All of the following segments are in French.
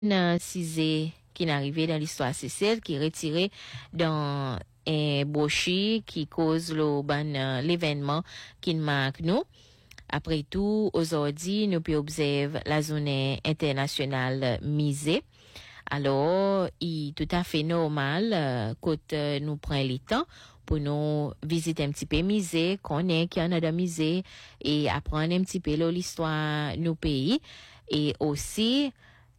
cisé qui est arrivé dans l'histoire Cécile, qui est retiré dans un brochure qui cause l'événement qui marque nous. Après tout, aujourd'hui, nous pouvons observer la zone internationale misée. Alors, il est tout à fait normal quand nous prenons le temps pour nous visiter un petit peu musée, connaître qu'il y en a de musée et apprendre un petit peu l'histoire de nos pays. Et aussi,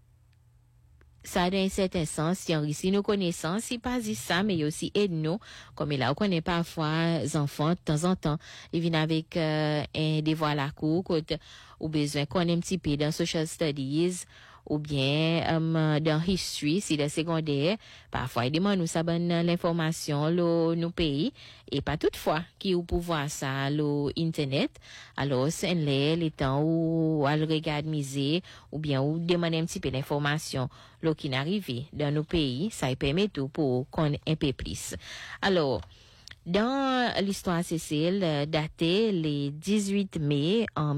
ça dans un certain sens, si enrichit nos connaissances, si pas dit ça, mais aussi aide nous, comme là, on connaît parfois les enfants, de temps en temps, ils viennent avec un devoir à la cour, ou besoin qu'on ait un petit peu dans social studies, ou bien dans history, si le secondaire, parfois ils demandent nous ça bonne l'information nos pays et pas toutefois qui ou pouvoir ça internet. Alors c'est les temps où elle regarde musée ou bien ou demander un petit peu d'information qui n'arrive dans nos pays, ça permet tout pour qu'on un peu plus. Alors dans l'histoire Cécile, datée le 18 mai en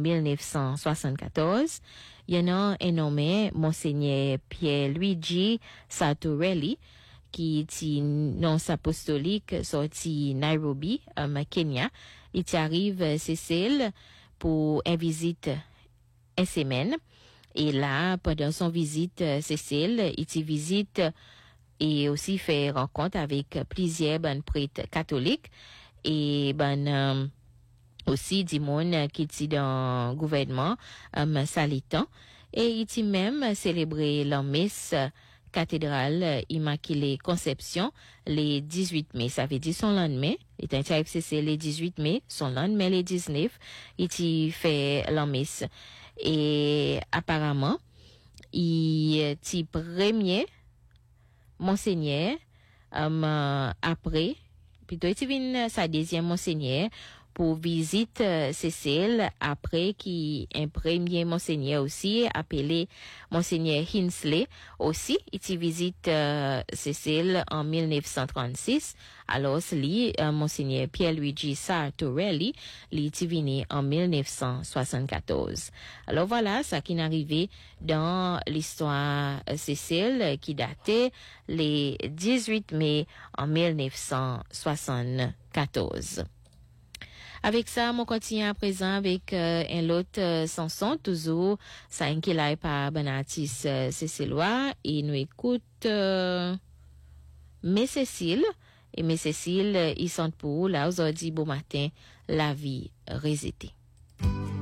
1974, il y en a un nommé Monseigneur Pierluigi Sartorelli qui est non apostolique sorti Nairobi, Kenya. Il arrive Cécile pour une visite une semaine. Et là, pendant son visite, Cécile, il visite et aussi fait rencontre avec plusieurs prêtres catholiques et aussi du monde qui est dans le gouvernement salitan et il même célébré la messe cathédrale Immaculée Conception le 18 mai. Ça veut dire son lendemain. Il est un FCC le 18 mai, son lendemain le 19, il fait la messe. Et apparemment, il est premier Monseigneur après plutôt il vient sa deuxième Monseigneur pour visite Cécile après qui un premier Monseigneur aussi appelé Monseigneur Hinsley aussi il visite Cécile en 1936 alors lui Monseigneur Pierluigi Sartorelli il est venu en 1974. Alors voilà ça qui est arrivé dans l'histoire Cécile qui datait le 18 mai en 1974. Avec ça, on continue à présent avec un autre chanson, toujours ça inquiète par Benatis Cécilois et nous écoute Mé Cécile et Mé Cécile ils sont pour là aujourd'hui bon matin la vie résétée.